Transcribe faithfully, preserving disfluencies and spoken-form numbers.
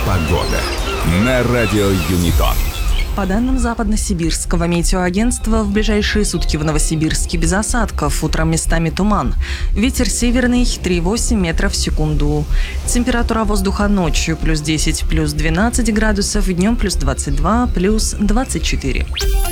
Погода на радио Юнитон. По данным Западно-Сибирского метеоагентства, в ближайшие сутки в Новосибирске без осадков, утром местами туман. Ветер северный три и восемь метров в секунду. Температура воздуха ночью плюс десять, плюс двенадцать градусов, днем плюс двадцать два, плюс двадцать четыре.